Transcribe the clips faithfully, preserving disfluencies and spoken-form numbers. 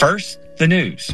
First, the news.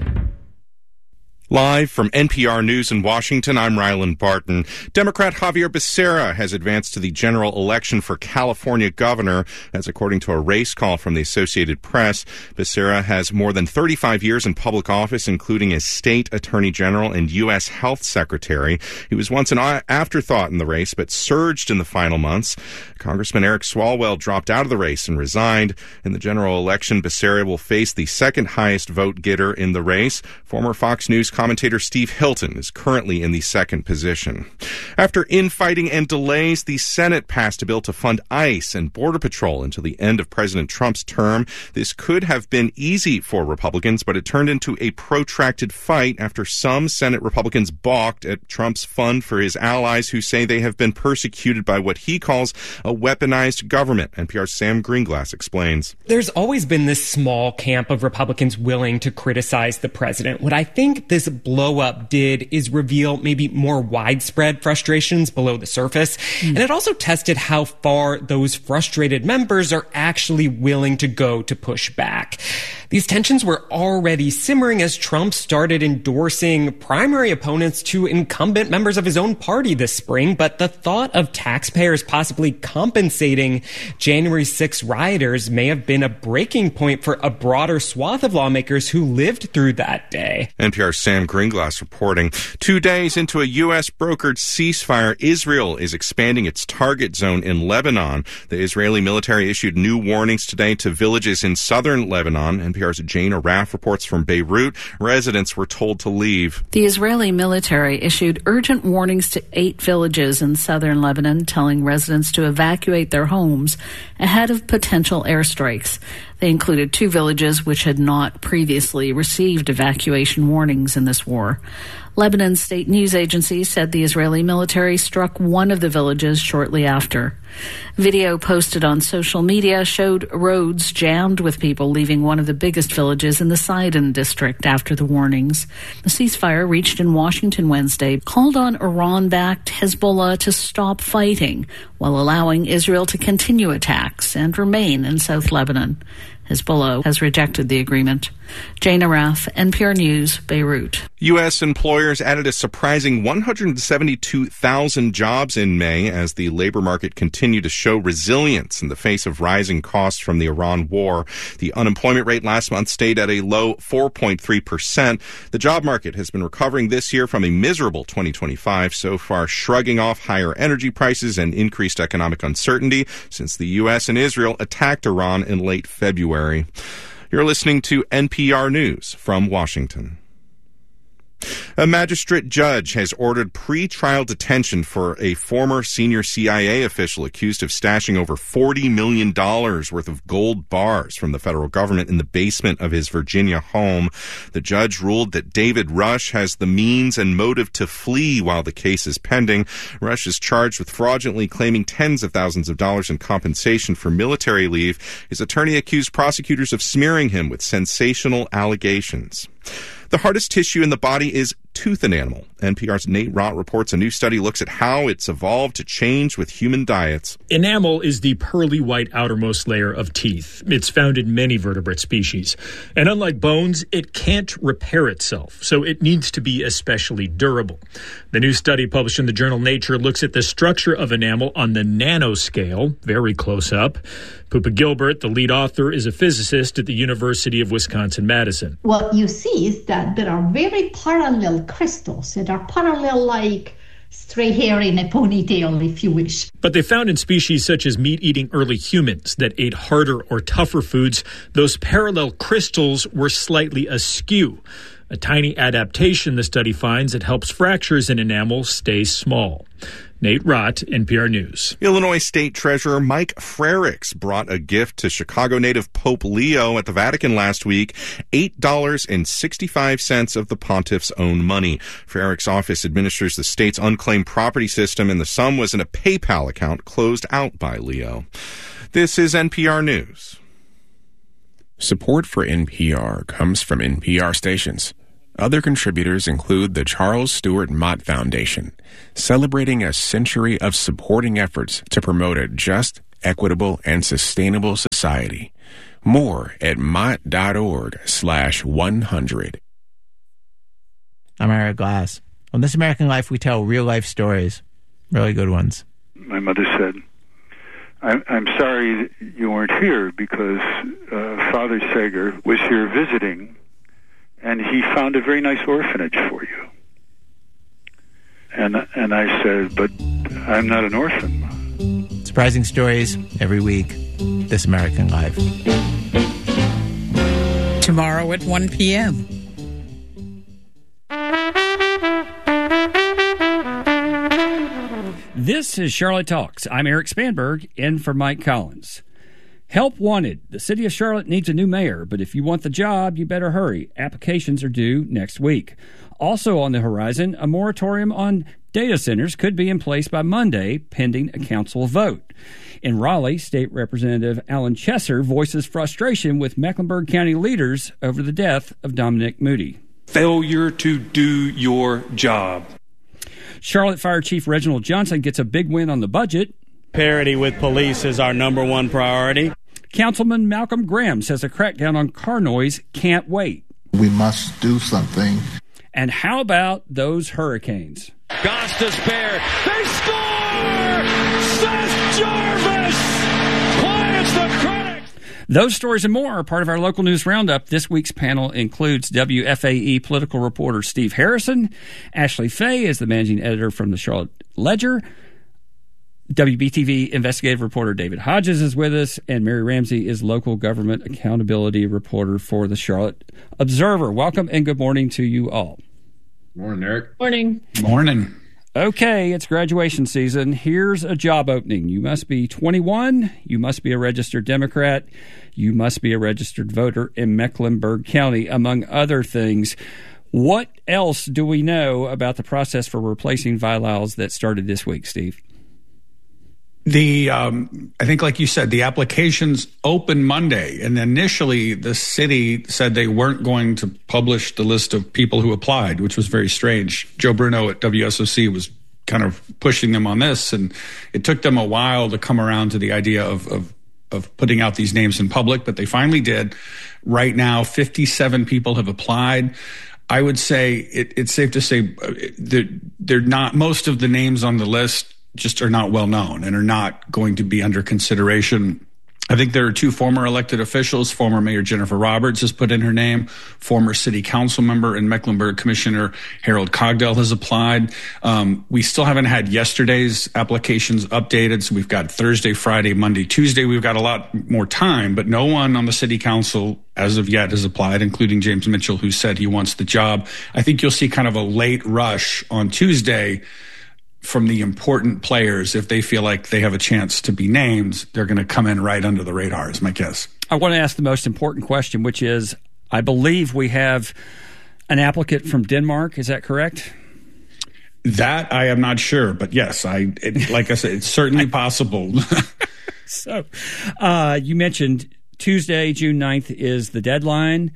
Live from N P R News in Washington, I'm Ryland Barton. Democrat Xavier Becerra has advanced to the general election for California governor. That's according to a race call from the Associated Press. Becerra has more than thirty-five years in public office, including as state attorney general and U S health secretary. He was once an afterthought in the race, but surged in the final months. Congressman Eric Swalwell dropped out of the race and resigned. In the general election, Becerra will face the second highest vote getter in the race. Former Fox News commentator Steve Hilton is currently in the second position. After infighting and delays, the Senate passed a bill to fund ICE and Border Patrol until the end of President Trump's term. This could have been easy for Republicans, but it turned into a protracted fight after some Senate Republicans balked at Trump's fund for his allies who say they have been persecuted by what he calls a weaponized government. N P R's Sam Greenglass explains. There's always been this small camp of Republicans willing to criticize the president. What I think this blow up did is reveal maybe more widespread frustrations below the surface. Mm. And it also tested how far those frustrated members are actually willing to go to push back. These tensions were already simmering as Trump started endorsing primary opponents to incumbent members of his own party this spring. But the thought of taxpayers possibly compensating January sixth rioters may have been a breaking point for a broader swath of lawmakers who lived through that day. N P R's Sam Greenglass reporting. Two days into a U S brokered ceasefire, Israel is expanding its target zone in Lebanon. The Israeli military issued new warnings today to villages in southern Lebanon. N P R's Jane Araf reports from Beirut. Residents were told to leave. The Israeli military issued urgent warnings to eight villages in southern Lebanon, telling residents to evacuate their homes ahead of potential airstrikes. They included two villages which had not previously received evacuation warnings in this war. Lebanon's state news agency said the Israeli military struck one of the villages shortly after. Video posted on social media showed roads jammed with people leaving one of the biggest villages in the Sidon district after the warnings. The ceasefire reached in Washington Wednesday called on Iran-backed Hezbollah to stop fighting while allowing Israel to continue attacks and remain in South Lebanon. Hezbollah has rejected the agreement. Jane Araf, N P R News, Beirut. U S employers added a surprising one hundred seventy-two thousand jobs in May as the labor market continued to show resilience in the face of rising costs from the Iran war. The unemployment rate last month stayed at a low four point three percent. The job market has been recovering this year from a miserable twenty twenty-five, so far shrugging off higher energy prices and increased economic uncertainty since the U S and Israel attacked Iran in late February. You're listening to N P R News from Washington. A magistrate judge has ordered pre-trial detention for a former senior C I A official accused of stashing over forty million dollars worth of gold bars from the federal government in the basement of his Virginia home. The judge ruled that David Rush has the means and motive to flee while the case is pending. Rush is charged with fraudulently claiming tens of thousands of dollars in compensation for military leave. His attorney accused prosecutors of smearing him with sensational allegations. The hardest tissue in the body is tooth enamel. N P R's Nate Rott reports a new study looks at how it's evolved to change with human diets. Enamel is the pearly white outermost layer of teeth. It's found in many vertebrate species. And unlike bones, it can't repair itself, so it needs to be especially durable. The new study published in the journal Nature looks at the structure of enamel on the nanoscale, very close up. Poopa Gilbert, the lead author, is a physicist at the University of Wisconsin-Madison. What you see is that there are very parallel crystals that are parallel like stray hair in a ponytail, if you wish. But they found in species such as meat-eating early humans that ate harder or tougher foods, those parallel crystals were slightly askew. A tiny adaptation, the study finds, that helps fractures in enamel stay small. Nate Rott, N P R News. Illinois State Treasurer Mike Frerichs brought a gift to Chicago native Pope Leo at the Vatican last week, eight dollars and sixty-five cents of the pontiff's own money. Frerichs' office administers the state's unclaimed property system, and the sum was in a PayPal account closed out by Leo. This is N P R News. Support for N P R comes from N P R stations. Other contributors include the Charles Stewart Mott Foundation, celebrating a century of supporting efforts to promote a just, equitable, and sustainable society. More at mott.org slash 100. I'm Eric Glass. On This American Life, we tell real-life stories, really good ones. My mother said, I'm, I'm sorry you weren't here because uh, Father Sager was here visiting, and he found a very nice orphanage for you. And, and I said, but I'm not an orphan. Surprising stories every week. This American Life. Tomorrow at one p.m. This is Charlotte Talks. I'm Eric Spanberg, in for Mike Collins. Help wanted. The city of Charlotte needs a new mayor, but if you want the job, you better hurry. Applications are due next week. Also on the horizon, a moratorium on data centers could be in place by Monday, pending a council vote. In Raleigh, State Representative Alan Chesser voices frustration with Mecklenburg County leaders over the death of Dominic Moody. Failure to do your job. Charlotte Fire Chief Reginald Johnson gets a big win on the budget. Parity with police is our number one priority. Councilman Malcolm Graham says a crackdown on car noise can't wait. We must do something. And how about those hurricanes? Goss to spare. They score! Seth Jarvis! Quiets the critics! Those stories and more are part of our local news roundup. This week's panel includes W F A E political reporter Steve Harrison. Ashley Fay is the managing editor from the Charlotte Ledger. W B T V investigative reporter David Hodges is with us, and Mary Ramsey is local government accountability reporter for the Charlotte Observer. Welcome and good morning to you all. Morning, Eric. Morning. Morning. Okay, it's graduation season. Here's a job opening. You must be twenty-one. You must be a registered Democrat. You must be a registered voter in Mecklenburg County, among other things. What else do we know about the process for replacing V L A Ls that started this week, Steve? The um, I think, like you said, the applications open Monday, and initially the city said they weren't going to publish the list of people who applied, which was very strange. Joe Bruno at W S O C was kind of pushing them on this, and it took them a while to come around to the idea of of, of putting out these names in public, but they finally did. Right now, fifty-seven people have applied. I would say it, it's safe to say they're, they're not, most of the names on the list just are not well known and are not going to be under consideration. I think there are two former elected officials. Former Mayor Jennifer Roberts has put in her name. Former city council member and Mecklenburg Commissioner Harold Cogdell has applied. Um, we still haven't had yesterday's applications updated. So we've got Thursday, Friday, Monday, Tuesday. We've got a lot more time, but no one on the city council as of yet has applied, including James Mitchell, who said he wants the job. I think you'll see kind of a late rush on Tuesday from the important players. If they feel like they have a chance to be named, they're going to come in right under the radar, is my guess. I want to ask the most important question, which is, I believe we have an applicant from Denmark. Is that correct? That I am not sure, but yes, I it, like I said, it's certainly possible. So uh, you mentioned Tuesday, June ninth is the deadline.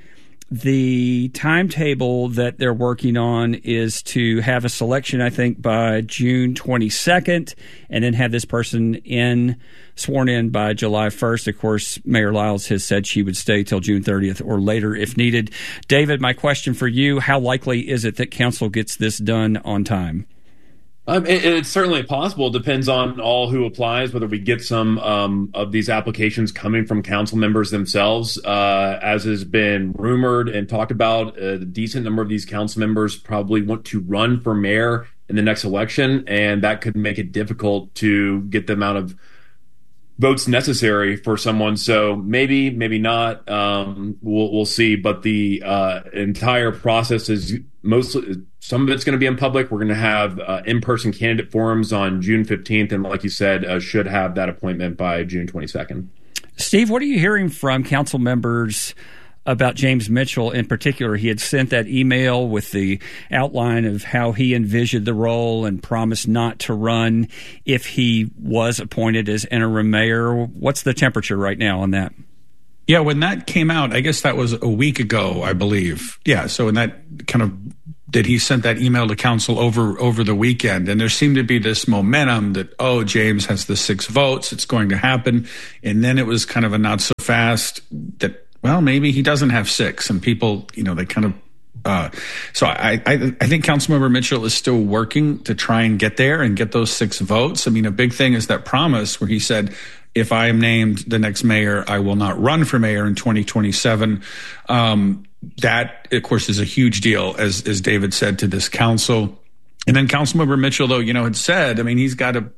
The timetable that they're working on is to have a selection, I think, by June twenty-second, and then have this person in sworn in by July first. Of course, Mayor Lyles has said she would stay till June thirtieth or later if needed. David, my question for you, how likely is it that council gets this done on time? Um, it, it's certainly possible. It depends on all who applies, whether we get some um, of these applications coming from council members themselves. Uh, as has been rumored and talked about, a decent number of these council members probably want to run for mayor in the next election, and that could make it difficult to get the amount of votes necessary for someone. So maybe, maybe not. Um, we'll, we'll see. But the uh, entire process is mostly, some of it's going to be in public. We're going to have uh, in-person candidate forums on June fifteenth. And like you said, uh, should have that appointment by June twenty-second. Steve, what are you hearing from council members about James Mitchell in particular? He had sent that email with the outline of how he envisioned the role and promised not to run if he was appointed as interim mayor. What's the temperature right now on that? Yeah, when that came out, I guess that was a week ago, I believe. Yeah, so in that kind of that he sent that email to council over over the weekend, and there seemed to be this momentum that, oh, James has the six votes, it's going to happen, and then it was kind of a not so fast that, well, maybe he doesn't have six, and people, you know, they kind of uh, so I, I I think Councilmember Mitchell is still working to try and get there and get those six votes. I mean, a big thing is that promise where he said, if I am named the next mayor, I will not run for mayor in twenty twenty-seven. Um, that, of course, is a huge deal, as as David said, to this council. And then Councilmember Mitchell, though, you know, had said, I mean, he's got a,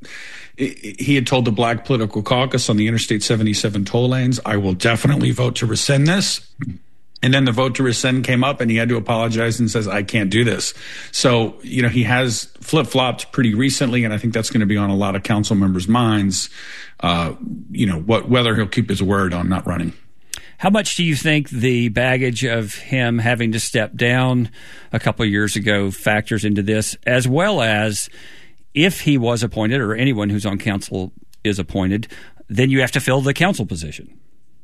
he had told the Black Political Caucus on the Interstate seventy-seven toll lanes, I will definitely vote to rescind this. And then the vote to rescind came up and he had to apologize and says, I can't do this. So, you know, he has flip-flopped pretty recently, and I think that's going to be on a lot of council members' minds, uh, you know, what whether he'll keep his word on not running. How much do you think the baggage of him having to step down a couple of years ago factors into this, as well as if he was appointed or anyone who's on council is appointed, then you have to fill the council position?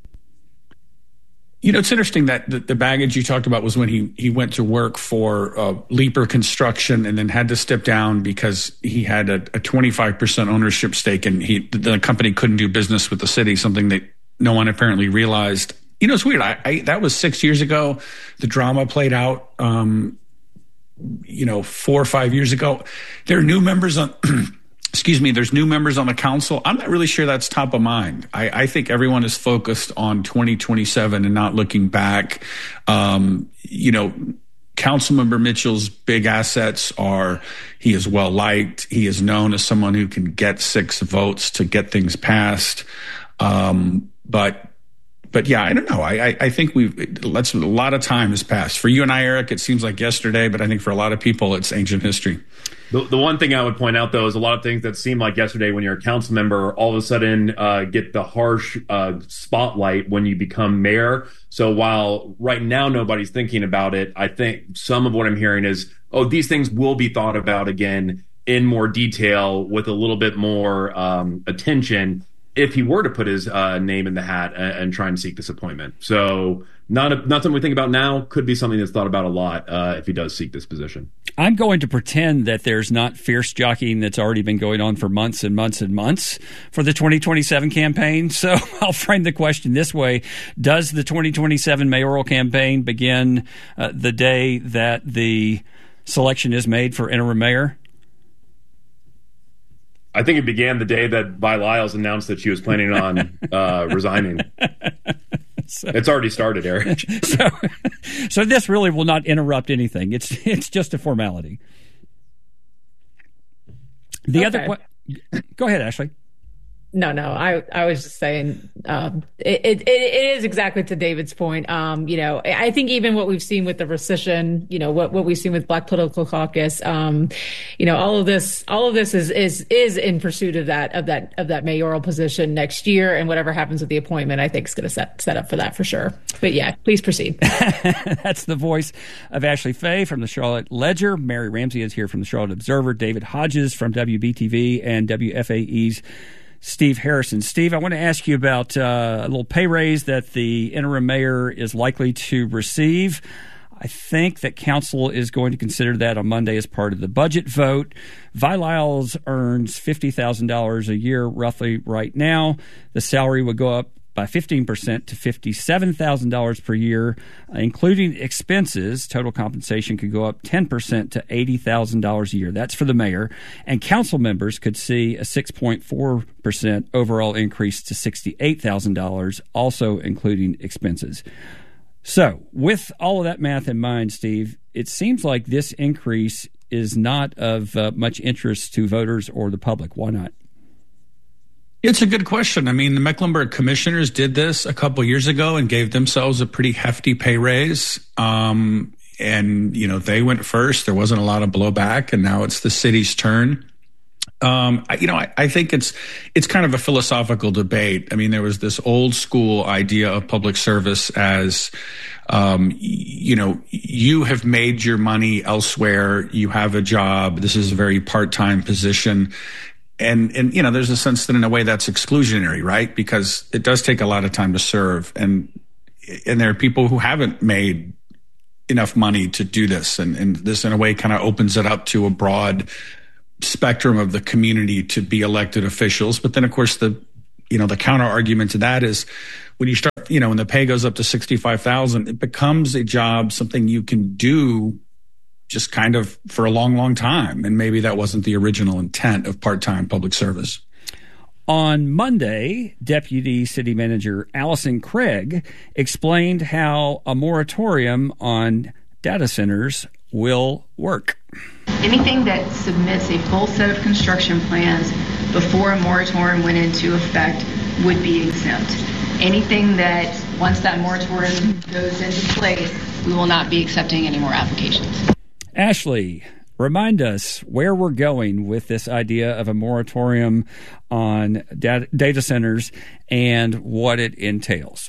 You know, it's interesting that the, the baggage you talked about was when he, he went to work for uh, Leaper Construction and then had to step down because he had a, a twenty-five percent ownership stake and he the company couldn't do business with the city, something that no one apparently realized. You know, it's weird. I, I that was six years ago. The drama played out, um, you know, four or five years ago. There are new members on... Excuse me, there's new members on the council. I'm not really sure that's top of mind. I, I think everyone is focused on twenty twenty-seven and not looking back. Um, you know, Councilmember Mitchell's big assets are he is well liked. He is known as someone who can get six votes to get things passed. Um, but But yeah, I don't know. I, I, I think we've let's a lot of time has passed. For you and I, Eric, it seems like yesterday, but I think for a lot of people, it's ancient history. The, the one thing I would point out, though, is a lot of things that seem like yesterday when you're a council member all of a sudden uh, get the harsh uh, spotlight when you become mayor. So while right now nobody's thinking about it, I think some of what I'm hearing is, oh, these things will be thought about again in more detail with a little bit more um, attention if he were to put his uh, name in the hat and, and try and seek this appointment. So not a, not something we think about now, could be something that's thought about a lot uh, if he does seek this position. I'm going to pretend that there's not fierce jockeying that's already been going on for months and months and months for the twenty twenty-seven campaign. So I'll frame the question this way. Does the twenty twenty-seven mayoral campaign begin uh, the day that the selection is made for interim mayor? I think it began the day that Vi Lyles announced that she was planning on uh, resigning. So, it's already started, Eric. So, so this really will not interrupt anything. It's it's just a formality. The okay. other, go ahead, Ashley. No, no, I, I was just saying, um, it, it, it is exactly to David's point. Um, you know, I think even what we've seen with the rescission, you know, what, what we've seen with Black Political Caucus, um, you know, all of this, all of this is, is, is in pursuit of that, of that, of that mayoral position next year. And whatever happens with the appointment, I think is going to set, set up for that for sure. But yeah, please proceed. That's the voice of Ashley Fay from the Charlotte Ledger. Mary Ramsey is here from the Charlotte Observer. David Hodges from W B T V and W F A E's Steve Harrison. Steve, I want to ask you about uh, a little pay raise that the interim mayor is likely to receive. I think that council is going to consider that on Monday as part of the budget vote. Vi Lyles earns fifty thousand dollars a year roughly right now. The salary would go up by fifteen percent to fifty-seven thousand dollars per year, uh, including expenses. Total compensation could go up ten percent to eighty thousand dollars a year. That's for the mayor. And council members could see a six point four percent overall increase to sixty-eight thousand dollars, also including expenses. So with all of that math in mind, Steve, it seems like this increase is not of uh, much interest to voters or the public. Why not? It's a good question. I mean, the Mecklenburg commissioners did this a couple years ago and gave themselves a pretty hefty pay raise. Um, and, you know, they went first. There wasn't a lot of blowback, and now it's the city's turn. Um, I, you know, I, I think it's it's kind of a philosophical debate. I mean, there was this old school idea of public service as, um, you know, you have made your money elsewhere. You have a job. This is a very part-time position. And, and, you know, there's a sense that in a way that's exclusionary, right? Because it does take a lot of time to serve. And, and there are people who haven't made enough money to do this. And, and this, in a way, kind of opens it up to a broad spectrum of the community to be elected officials. But then, of course, the, you know, the counter argument to that is when you start, you know, when the pay goes up to sixty-five thousand, it becomes a job, something you can do just kind of for a long, long time. And maybe that wasn't the original intent of part-time public service. On Monday, Deputy City Manager Allison Craig explained how a moratorium on data centers will work. Anything that submits a full set of construction plans before a moratorium went into effect would be exempt. Anything that, once that moratorium goes into place, we will not be accepting any more applications. Ashley, remind us where we're going with this idea of a moratorium on data, data centers and what it entails.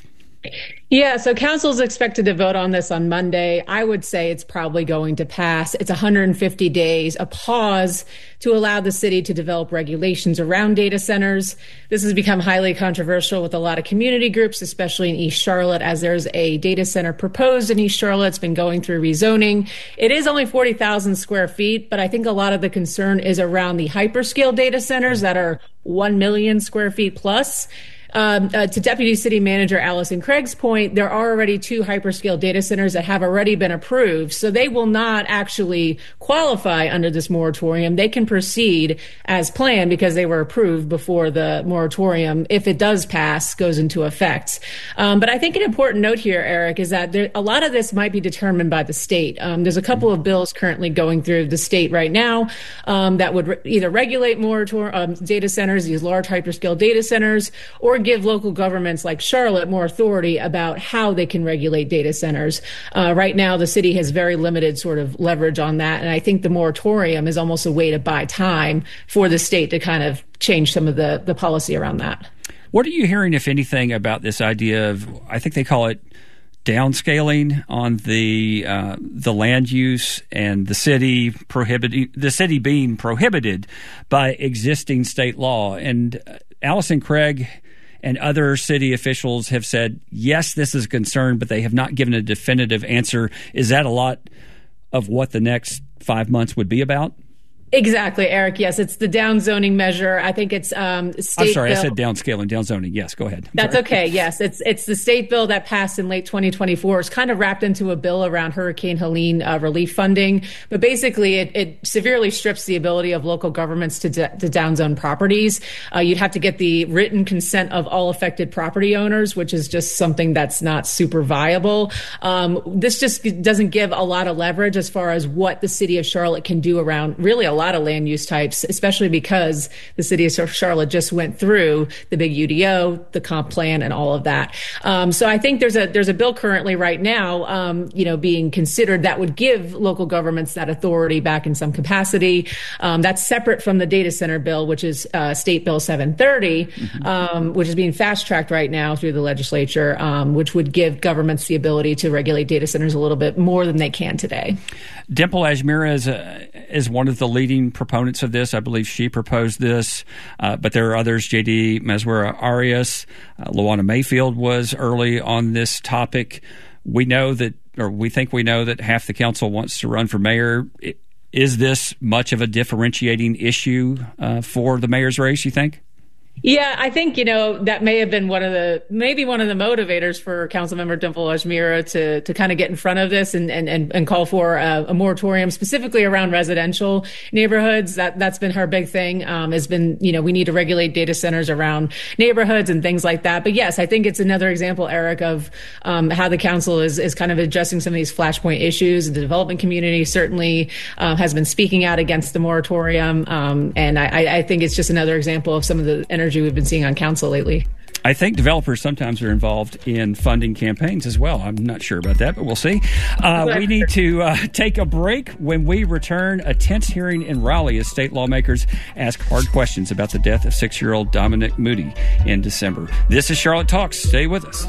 Yeah, so council is expected to vote on this on Monday. I would say it's probably going to pass. It's one hundred fifty days, a pause to allow the city to develop regulations around data centers. This has become highly controversial with a lot of community groups, especially in East Charlotte, as there's a data center proposed in East Charlotte. It's been going through rezoning. It is only forty thousand square feet, but I think a lot of the concern is around the hyperscale data centers that are one million square feet plus. Um, uh, to Deputy City Manager Allison Craig's point, there are already two hyperscale data centers that have already been approved, so they will not actually qualify under this moratorium. They can proceed as planned because they were approved before the moratorium, if it does pass, goes into effect. Um, but I think an important note here, Eric, is that there, a lot of this might be determined by the state. Um, there's a couple of bills currently going through the state right now um, that would re- either regulate moratorium um, data centers, these large hyperscale data centers, or give local governments like Charlotte more authority about how they can regulate data centers. Uh, right now, the city has very limited sort of leverage on that. And I think the moratorium is almost a way to buy time for the state to kind of change some of the, the policy around that. What are you hearing, if anything, about this idea of, I think they call it downscaling on the uh, the land use and the city prohibiting the city being prohibited by existing state law? And uh, Allison Craig and other city officials have said, yes, this is a concern, but they have not given a definitive answer. Is that a lot of what the next five months would be about? Exactly, Eric. Yes, it's the downzoning measure. I think it's um, state I'm sorry, bill. I said downscaling, downzoning. Yes, go ahead. I'm That's sorry. okay. Yes, it's it's the state bill that passed in late twenty twenty-four. It's kind of wrapped into a bill around Hurricane Helene uh, relief funding. But basically, it, it severely strips the ability of local governments to, d- to downzone properties. Uh, you'd have to get the written consent of all affected property owners, which is just something that's not super viable. Um, this just doesn't give a lot of leverage as far as what the city of Charlotte can do around really a lot of land use types, especially because the city of Charlotte just went through the big U D O, the comp plan, and all of that. Um, so I think there's a there's a bill currently right now, um, you know, being considered that would give local governments that authority back in some capacity. Um, that's separate from the data center bill, which is uh, State Bill seven thirty, mm-hmm. um, which is being fast tracked right now through the legislature, um, which would give governments the ability to regulate data centers a little bit more than they can today. Dimple Ajmira is a, is one of the leading proponents of this. I believe she proposed this, uh, but there are others. J D Meswera Arias, uh, Luana Mayfield was early on this topic. We know that, or we think we know that half the council wants to run for mayor. Is this much of a differentiating issue uh, for the mayor's race, you think? Yeah, I think, you know, that may have been one of the, maybe one of the motivators for Councilmember Dimple Ajmira to to kind of get in front of this and and, and, and call for a, a moratorium specifically around residential neighborhoods. That, that's been her big thing, um, has been, you know, we need to regulate data centers around neighborhoods and things like that. But yes, I think it's another example, Eric, of um, how the council is, is kind of addressing some of these flashpoint issues. The development community certainly uh, has been speaking out against the moratorium. Um, and I, I think it's just another example of some of the energy we've been seeing on council lately. I think developers sometimes are involved in funding campaigns as well. I'm not sure about that, but we'll see. Uh, we need to uh, take a break. When we return, a tense hearing in Raleigh as state lawmakers ask hard questions about the death of six-year-old Dominic Moody in December. This is Charlotte Talks. Stay with us.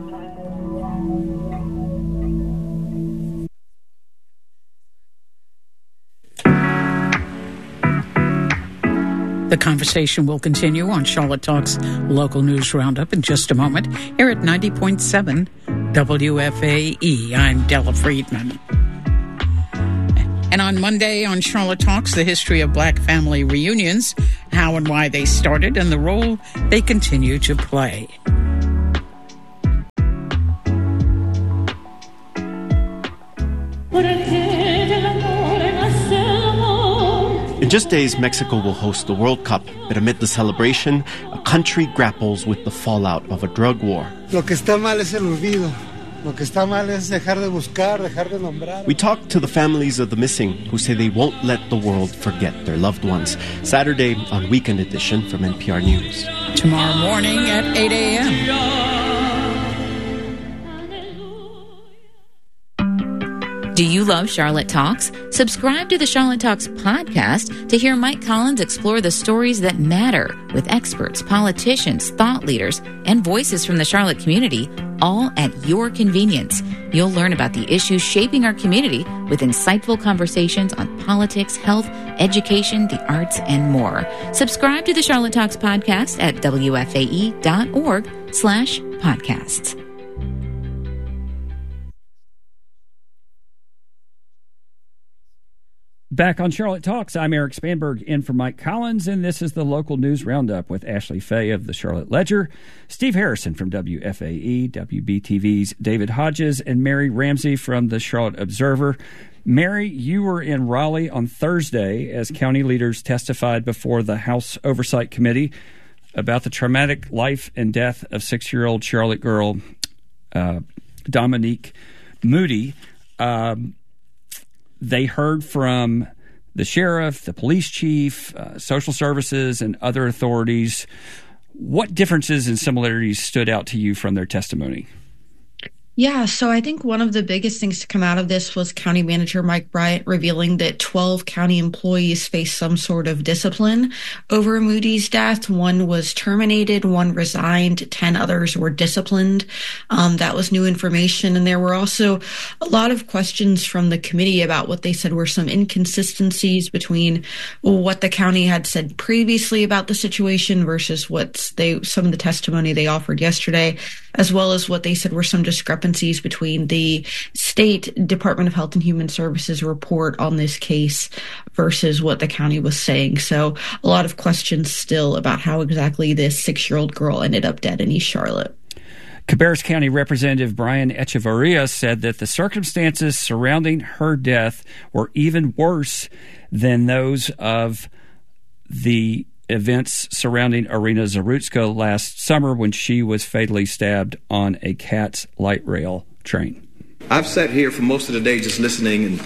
The conversation will continue on Charlotte Talks Local News Roundup in just a moment here at ninety point seven W F A E, I'm Della Friedman. And on Monday on Charlotte Talks, the history of black family reunions, how and why they started, and the role they continue to play. In just days, Mexico will host the World Cup, but amid the celebration, a country grapples with the fallout of a drug war. Lo que está mal es el olvido. Lo que está mal es dejar de buscar, dejar de nombrar. We talked to the families of the missing who say they won't let the world forget their loved ones. Saturday on Weekend Edition from N P R News. Tomorrow morning at eight a.m. Do you love Charlotte Talks? Subscribe to the Charlotte Talks podcast to hear Mike Collins explore the stories that matter with experts, politicians, thought leaders, and voices from the Charlotte community, all at your convenience. You'll learn about the issues shaping our community with insightful conversations on politics, health, education, the arts, and more. Subscribe to the Charlotte Talks podcast at W F A E dot org slash podcasts. Back on Charlotte Talks, I'm Eric Spanberg in for Mike Collins, and this is the local news roundup with Ashley Fay of the Charlotte Ledger, Steve Harrison from W F A E, W B T V's David Hodges, and Mary Ramsey from the Charlotte Observer. Mary, you were in Raleigh on Thursday as county leaders testified before the House Oversight Committee about the traumatic life and death of six-year-old Charlotte girl uh, Dominique Moody. Um, They heard from the sheriff, the police chief, uh, social services, and other authorities. What differences and similarities stood out to you from their testimony? Yeah, so I think one of the biggest things to come out of this was County Manager Mike Bryant revealing that twelve county employees faced some sort of discipline over Moody's death. One was terminated, one resigned, ten others were disciplined. Um, that was new information. And there were also a lot of questions from the committee about what they said were some inconsistencies between what the county had said previously about the situation versus what they some of the testimony they offered yesterday, as well as what they said were some discrepancies between the State Department of Health and Human Services report on this case versus what the county was saying. So a lot of questions still about how exactly this six-year-old girl ended up dead in East Charlotte. Cabarrus County Representative Brian Echevarria said that the circumstances surrounding her death were even worse than those of the events surrounding Irina Zarutska last summer when she was fatally stabbed on a CATS light rail train. I've sat here for most of the day just listening, and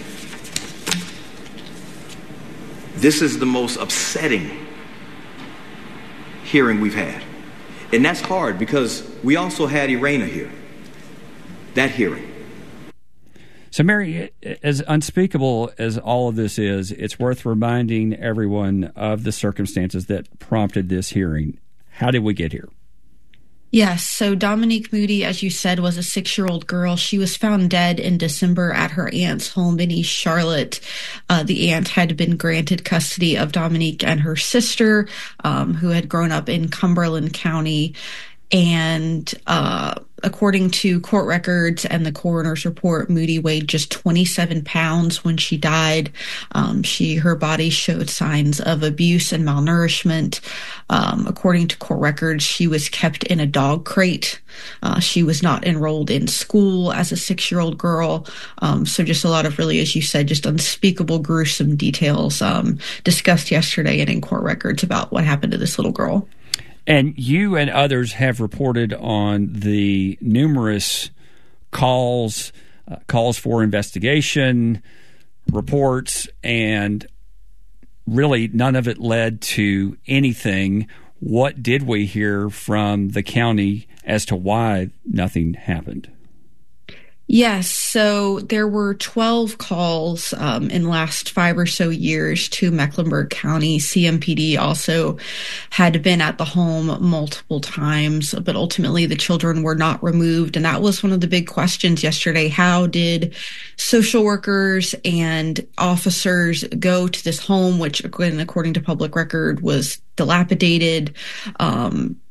this is the most upsetting hearing we've had. And that's hard because we also had Irina here, that hearing. So, Mary, as unspeakable as all of this is, it's worth reminding everyone of the circumstances that prompted this hearing. How did we get here? Yes, so Dominique Moody, as you said, was a six-year-old girl. She was found dead in December at her aunt's home in East Charlotte. Uh, the aunt had been granted custody of Dominique and her sister, um, who had grown up in Cumberland County. And uh, according to court records and the coroner's report, Moody weighed just twenty-seven pounds when she died. Um, she her body showed signs of abuse and malnourishment. Um, according to court records, she was kept in a dog crate. Uh, she was not enrolled in school as a six-year-old girl. Um, so just a lot of really, as you said, just unspeakable, gruesome details um, discussed yesterday and in court records about what happened to this little girl. And you and others have reported on the numerous calls, uh, calls for investigation, reports, and really none of it led to anything. What did we hear from the county as to why nothing happened? Yes, so there were twelve calls um, in the last five or so years to Mecklenburg County. C M P D also had been at the home multiple times, but ultimately the children were not removed. And that was one of the big questions yesterday. How did social workers and officers go to this home, which, according to public record, was dilapidated, um,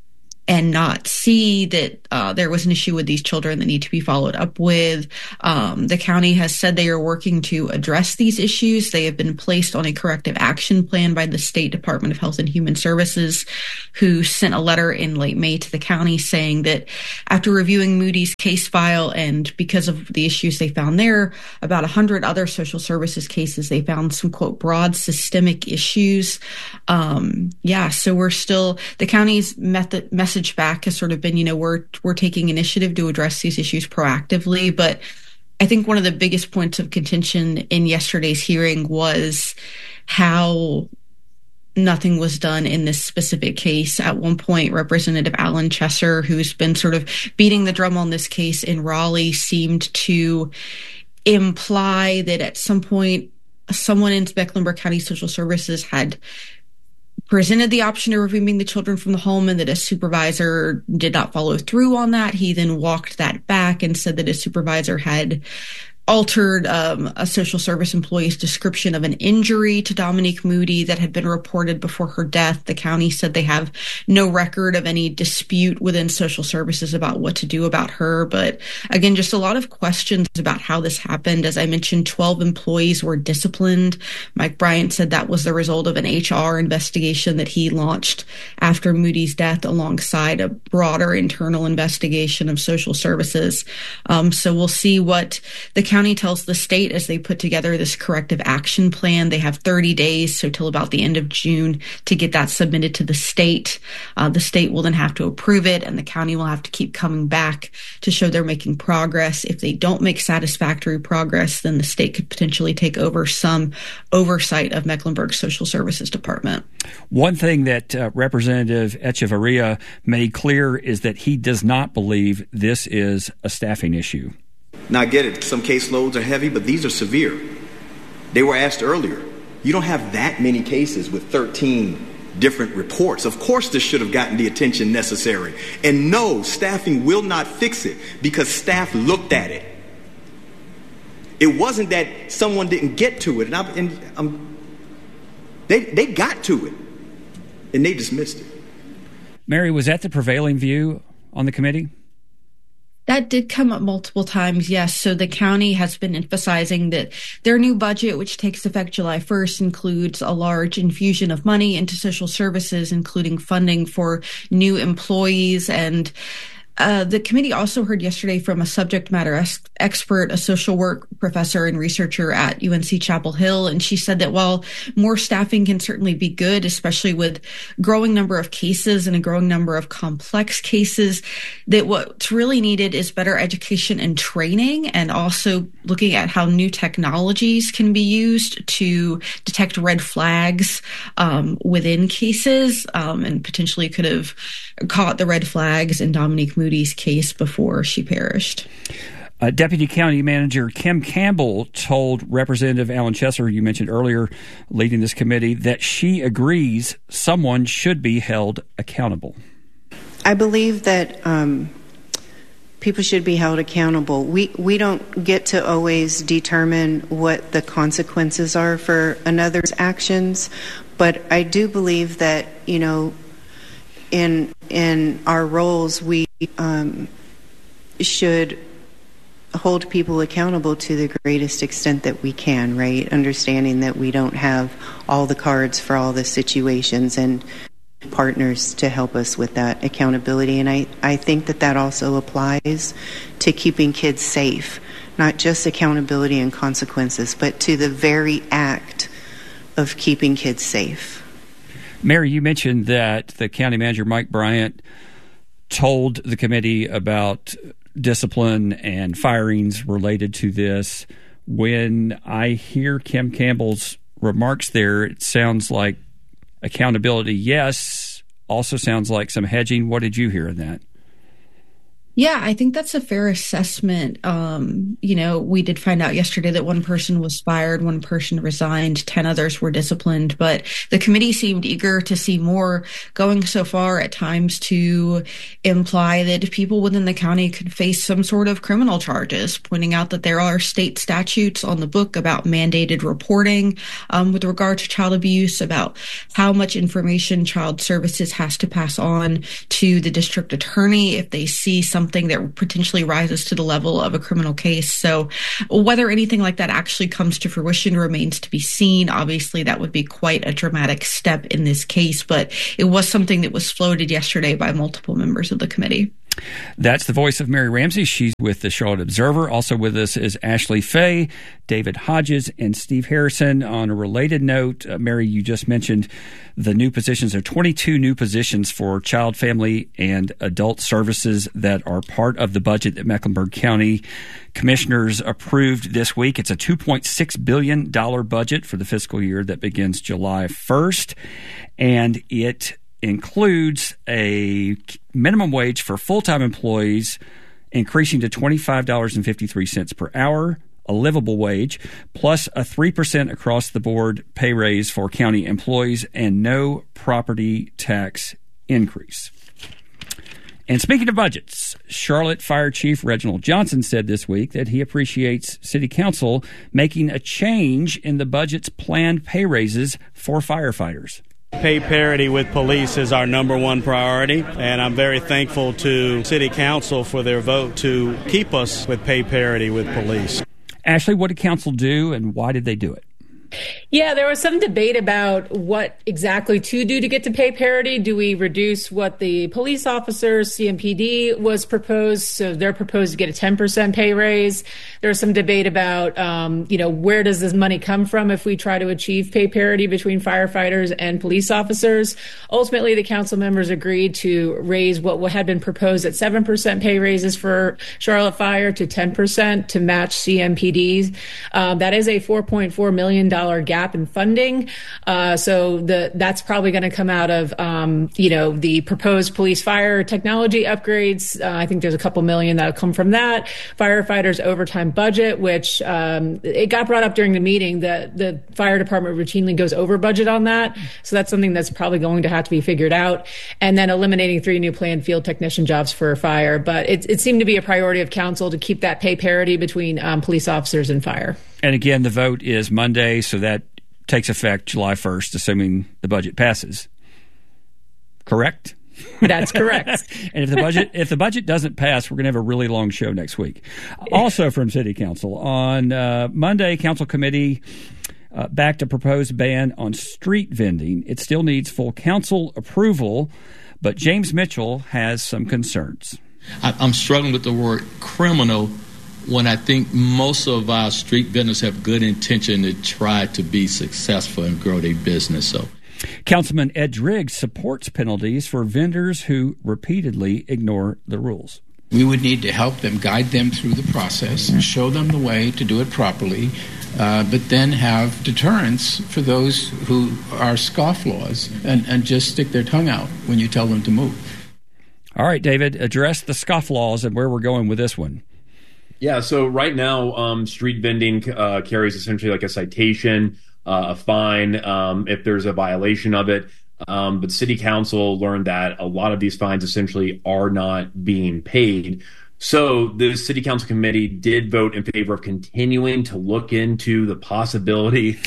and not see that uh, there was an issue with these children that need to be followed up with. Um, the county has said they are working to address these issues. They have been placed on a corrective action plan by the State Department of Health and Human Services, who sent a letter in late May to the county saying that after reviewing Moody's case file and because of the issues they found there, about one hundred other social services cases, they found some, quote, broad systemic issues. Um, yeah, so we're still, the county's method, message back has sort of been, you know, we're we're taking initiative to address these issues proactively. But I think one of the biggest points of contention in yesterday's hearing was how nothing was done in this specific case. At one point, Representative Alan Chesser, who's been sort of beating the drum on this case in Raleigh, seemed to imply that at some point someone in Mecklenburg County Social Services had presented the option of removing the children from the home and that a supervisor did not follow through on that. He then walked that back and said that a supervisor had altered um, a social service employee's description of an injury to Dominique Moody that had been reported before her death. The county said they have no record of any dispute within social services about what to do about her. But again, just a lot of questions about how this happened. As I mentioned, twelve employees were disciplined. Mike Bryant said that was the result of an H R investigation that he launched after Moody's death alongside a broader internal investigation of social services. Um, so we'll see what the county county tells the state as they put together this corrective action plan. They have thirty days, so till about the end of June, to get that submitted to the state. Uh, the state will then have to approve it, and the county will have to keep coming back to show they're making progress. If they don't make satisfactory progress, then the state could potentially take over some oversight of Mecklenburg Social Services Department. One thing that uh, Representative Echevarria made clear is that he does not believe this is a staffing issue. Now, I get it. Some caseloads are heavy, but these are severe. They were asked earlier. You don't have that many cases with thirteen different reports. Of course, this should have gotten the attention necessary. And no, staffing will not fix it because staff looked at it. It wasn't that someone didn't get to it. And, I, and um, they, they got to it, and they dismissed it. Mary, was that the prevailing view on the committee? That did come up multiple times, yes. So the county has been emphasizing that their new budget, which takes effect July first, includes a large infusion of money into social services, including funding for new employees. And Uh, the committee also heard yesterday from a subject matter es- expert, a social work professor and researcher at U N C Chapel Hill. And she said that while more staffing can certainly be good, especially with growing number of cases and a growing number of complex cases, that what's really needed is better education and training, and also looking at how new technologies can be used to detect red flags um, within cases, um, and potentially could have caught the red flags in Dominique Moody's case before she perished. Uh, Deputy County Manager Kim Campbell told Representative Alan Chesser, you mentioned earlier, leading this committee, that she agrees someone should be held accountable. I believe that um, people should be held accountable. We we don't get to always determine what the consequences are for another's actions, but I do believe that, you know, in in our roles, we um, should hold people accountable to the greatest extent that we can, right? Understanding that we don't have all the cards for all the situations, and partners to help us with that accountability. And I, I think that that also applies to keeping kids safe, not just accountability and consequences, but to the very act of keeping kids safe. Mary, you mentioned that the county manager, Mike Bryant, told the committee about discipline and firings related to this. When I hear Kim Campbell's remarks there, it sounds like accountability, yes, also sounds like some hedging. What did you hear in that? Yeah, I think that's a fair assessment. Um, you know, we did find out yesterday that one person was fired, one person resigned, ten others were disciplined, but the committee seemed eager to see more, going so far at times to imply that people within the county could face some sort of criminal charges, pointing out that there are state statutes on the book about mandated reporting um, with regard to child abuse, about how much information child services has to pass on to the district attorney if they see something something that potentially rises to the level of a criminal case. So whether anything like that actually comes to fruition remains to be seen. Obviously, that would be quite a dramatic step in this case, but it was something that was floated yesterday by multiple members of the committee. That's the voice of Mary Ramsey. She's with the Charlotte Observer. Also with us is Ashley Fay, David Hodges, and Steve Harrison. On a related note, uh, Mary, you just mentioned the new positions. There are twenty-two new positions for child, family, and adult services that are part of the budget that Mecklenburg County commissioners approved this week. It's a two point six billion dollars budget for the fiscal year that begins July first, and it includes a minimum wage for full-time employees increasing to twenty-five dollars and fifty-three cents per hour, a livable wage, plus a three percent across-the-board pay raise for county employees, and no property tax increase. And speaking of budgets, Charlotte Fire Chief Reginald Johnson said this week that he appreciates City Council making a change in the budget's planned pay raises for firefighters. Pay parity with police is our number one priority, and I'm very thankful to City Council for their vote to keep us with pay parity with police. Ashley, what did Council do, and why did they do it? Yeah, there was some debate about what exactly to do to get to pay parity. Do we reduce what the police officers, C M P D, was proposed? So they're proposed to get a ten percent pay raise. There was some debate about, um, you know, where does this money come from if we try to achieve pay parity between firefighters and police officers? Ultimately, the council members agreed to raise what had been proposed at seven percent pay raises for Charlotte Fire to ten percent to match C M P Ds. Um, that is a four point four million dollars gap in funding. Uh, so the that's probably going to come out of, um, you know, the proposed police fire technology upgrades. Uh, I think there's a couple million that'll come from that. Firefighters overtime budget, which um, it got brought up during the meeting that the fire department routinely goes over budget on that. So that's something that's probably going to have to be figured out. And then eliminating three new planned field technician jobs for fire. But it, it seemed to be a priority of council to keep that pay parity between um, police officers and fire. And again, the vote is Monday, so that takes effect July first, assuming the budget passes. Correct? That's correct. And if the budget if the budget doesn't pass, we're going to have a really long show next week. Also from City Council, on uh, Monday, Council Committee uh, backed a proposed ban on street vending. It still needs full council approval, but James Mitchell has some concerns. I, I'm struggling with the word criminal when I think most of our street vendors have good intention to try to be successful and grow their business. So, Councilman Ed Driggs supports penalties for vendors who repeatedly ignore the rules. We would need to help them, guide them through the process, and show them the way to do it properly, uh, but then have deterrence for those who are scofflaws and, and just stick their tongue out when you tell them to move. All right, David, address the scofflaws and where we're going with this one. Yeah, so right now, um, street vending uh, carries essentially like a citation, uh, a fine, um, if there's a violation of it. Um, but City Council learned that a lot of these fines essentially are not being paid. So the City Council Committee did vote in favor of continuing to look into the possibility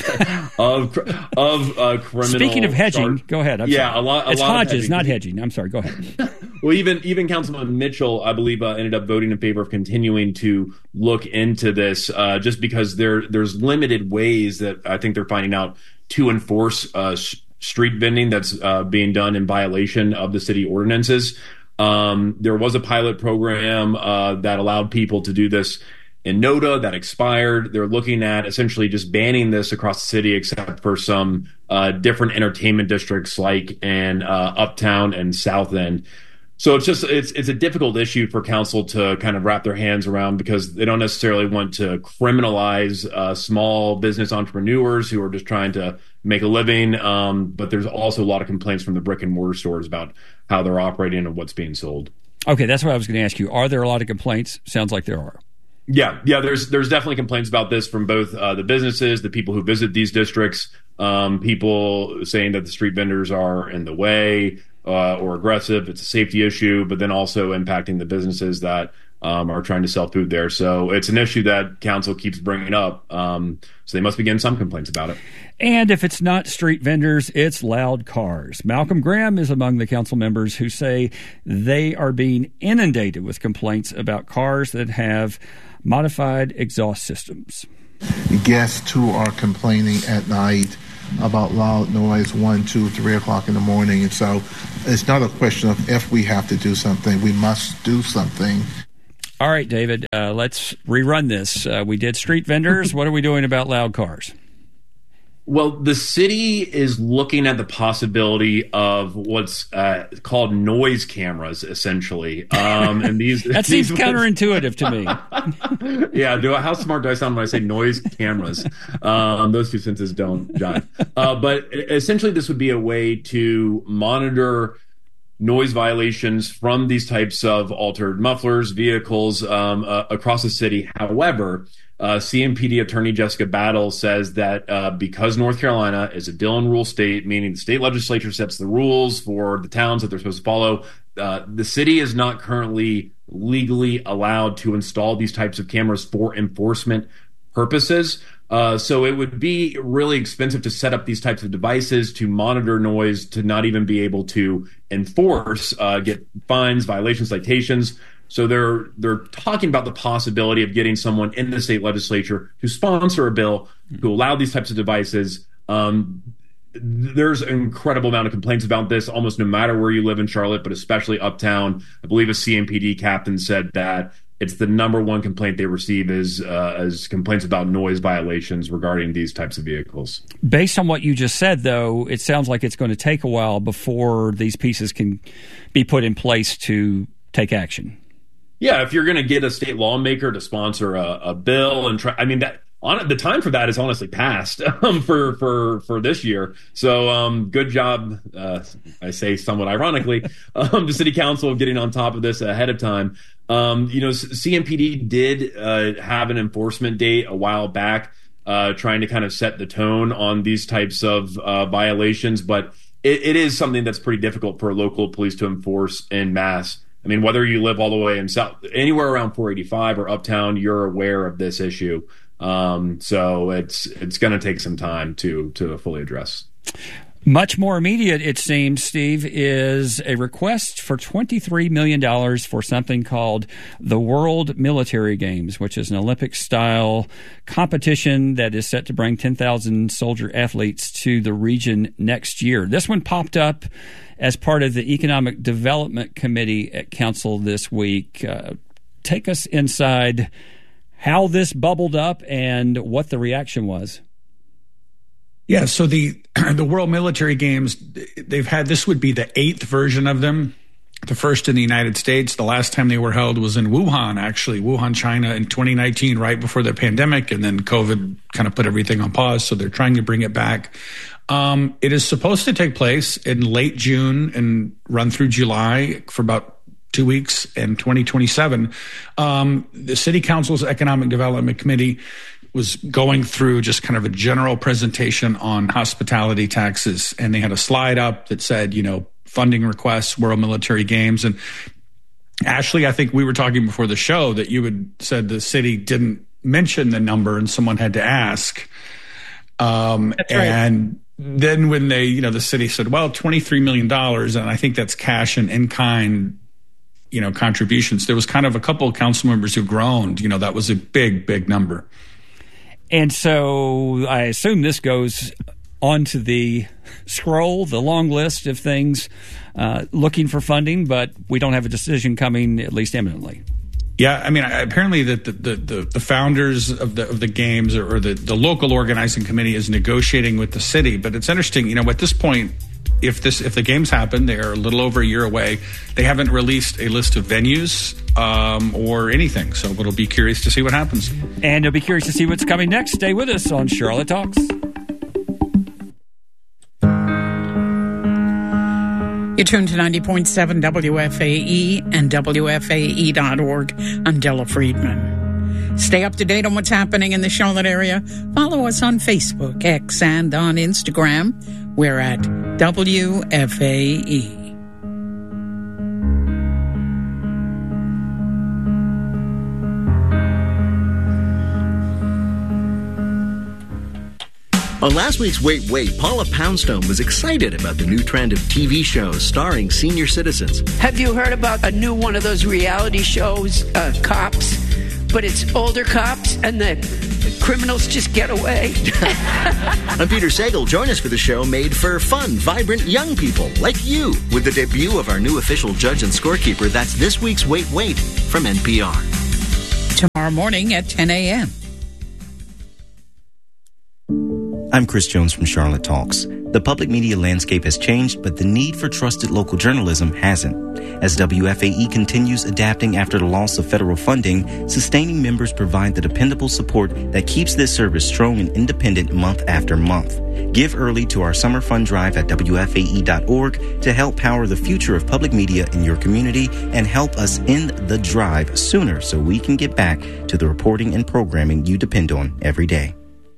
of of uh, criminal. Speaking of hedging, charge. go ahead. I'm yeah, sorry. a lot. A it's lot Hodges, of hedging. not hedging. I'm sorry. Go ahead. Well, even even Councilman Mitchell, I believe, uh, ended up voting in favor of continuing to look into this, uh, just because there there's limited ways that I think they're finding out to enforce uh, sh- street vending that's uh, being done in violation of the city ordinances. Um, there was a pilot program uh, that allowed people to do this in NODA that expired. They're looking at essentially just banning this across the city, except for some uh, different entertainment districts like in uh, Uptown and South End. So it's just it's it's a difficult issue for council to kind of wrap their hands around, because they don't necessarily want to criminalize uh, small business entrepreneurs who are just trying to make a living. Um, but there's also a lot of complaints from the brick and mortar stores about how they're operating and what's being sold. Okay, that's what I was going to ask you. Are there a lot of complaints? Sounds like there are. Yeah, yeah. There's there's definitely complaints about this from both uh, the businesses, the people who visit these districts, um, people saying that the street vendors are in the way uh, or aggressive. It's a safety issue, but then also impacting the businesses that um, are trying to sell food there. So it's an issue that council keeps bringing up. Um, so they must be getting some complaints about it. And if it's not street vendors, it's loud cars. Malcolm Graham is among the council members who say they are being inundated with complaints about cars that have modified exhaust systems. Guests who are complaining at night about loud noise one, two, three o'clock in the morning. And so it's not a question of if we have to do something, we must do something. All right, David, uh, let's rerun this. Uh, we did street vendors. What are we doing about loud cars? Well, the city is looking at the possibility of what's uh, called noise cameras, essentially. Um, and these that these seems counterintuitive to me. Yeah, do I, how smart do I sound when I say noise cameras? Um, those two sentences don't jive. Uh, but essentially, this would be a way to monitor noise violations from these types of altered mufflers, vehicles um, uh, across the city. However, Uh, C M P D Attorney Jessica Battle says that uh, because North Carolina is a Dillon rule state, meaning the state legislature sets the rules for the towns that they're supposed to follow, uh, the city is not currently legally allowed to install these types of cameras for enforcement purposes. Uh, so it would be really expensive to set up these types of devices to monitor noise, to not even be able to enforce, uh, get fines, violations, citations. So they're they're talking about the possibility of getting someone in the state legislature to sponsor a bill to allow these types of devices. Um, there's an incredible amount of complaints about this, almost no matter where you live in Charlotte, but especially uptown. I believe a C M P D captain said that it's the number one complaint they receive is uh, as complaints about noise violations regarding these types of vehicles. Based on what you just said, though, it sounds like it's going to take a while before these pieces can be put in place to take action. Yeah, if you're going to get a state lawmaker to sponsor a, a bill and try, I mean, that on the time for that is honestly past um, for for for this year. So, um, good job. Uh, I say somewhat ironically, um, the city council getting on top of this ahead of time. Um, you know, C M P D did uh, have an enforcement date a while back, uh, trying to kind of set the tone on these types of uh, violations, but it, it is something that's pretty difficult for local police to enforce en masse. I mean, whether you live all the way in south, anywhere around four eighty-five or uptown, you're aware of this issue. Um, so it's it's going to take some time to to fully address. Much more immediate, it seems, Steve, is a request for twenty-three million dollars for something called the World Military Games, which is an Olympic-style competition that is set to bring ten thousand soldier athletes to the region next year. This one popped up as part of the Economic Development Committee at Council this week. Uh, take us inside how this bubbled up and what the reaction was. Yeah, so the the World Military Games, they've had, this would be the eighth version of them, the first in the United States. The last time they were held was in Wuhan, actually, Wuhan, China, in twenty nineteen, right before the pandemic, and then COVID kind of put everything on pause, so they're trying to bring it back. Um, it is supposed to take place in late June and run through July for about two weeks in twenty twenty-seven. Um, the City Council's Economic Development Committee was going through just kind of a general presentation on hospitality taxes, and they had a slide up that said, you know, funding requests, World Military Games. And Ashley, I think we were talking before the show that you had said the city didn't mention the number and someone had to ask. Um, That's right. And then when they, you know, the city said, well, twenty-three million dollars, and I think that's cash and in-kind, you know, contributions. There was kind of a couple of council members who groaned, you know, that was a big, big number. And so I assume this goes onto the scroll, the long list of things uh, looking for funding, but we don't have a decision coming, at least imminently. Yeah, I mean, apparently the the, the, the founders of the of the games or, or the, the local organizing committee is negotiating with the city. But it's interesting, you know, at this point, if this if the games happen, they are a little over a year away. They haven't released a list of venues um, or anything, so it'll be curious to see what happens. And you'll be curious to see what's coming next. Stay with us on Charlotte Talks. You tune to ninety point seven W F A E and W F A E dot org. I'm Della Friedman. Stay up to date on what's happening in the Charlotte area. Follow us on Facebook, X, and on Instagram. We're at W F A E. On last week's Wait, Wait, Paula Poundstone was excited about the new trend of T V shows starring senior citizens. Have you heard about a new one of those reality shows, uh, Cops? But it's older cops and the criminals just get away. I'm Peter Sagal. Join us for the show made for fun, vibrant young people like you with the debut of our new official judge and scorekeeper. That's this week's Wait, Wait from N P R. Tomorrow morning at ten a.m. I'm Chris Jones from Charlotte Talks. The public media landscape has changed, but the need for trusted local journalism hasn't. As W F A E continues adapting after the loss of federal funding, sustaining members provide the dependable support that keeps this service strong and independent month after month. Give early to our summer fund drive at W F A E dot org to help power the future of public media in your community and help us end the drive sooner so we can get back to the reporting and programming you depend on every day.